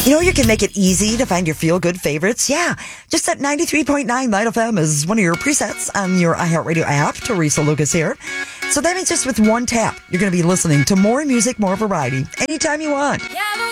You know, you can make it easy to find your feel-good favorites. Yeah, just at 93.9 Light FM is one of your presets on your iHeartRadio app. Teresa Lucas here. So that means just with one tap, you're going to be listening to more music, more variety, anytime you want. Yeah.